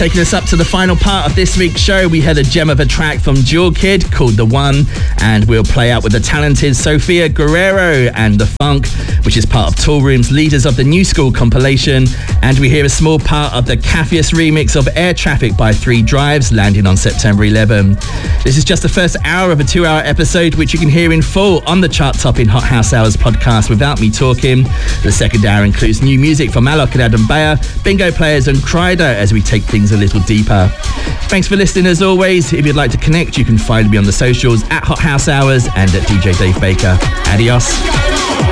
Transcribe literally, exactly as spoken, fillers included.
taking us up to the final part of this week's show, we had a gem of a track from Jewel Kid called The One, and we'll play out with the talented Sofia Guerrero and The Funk, which is part of Toolroom's Leaders of the New School compilation, and we hear a small part of the Caffius remix of Air Traffic by Three Drives, landing on September eleventh. This is just the first hour of a two-hour episode, which you can hear in full on the chart-topping Hot House Hours podcast without me talking. The second hour includes new music from Alok and Adam Beyer, Bingo Players and Kryder as we take things a little deeper. Thanks for listening as always. If you'd like to connect, you can find me on the socials at Hot House Hours and at D J Dave Baker. Adios.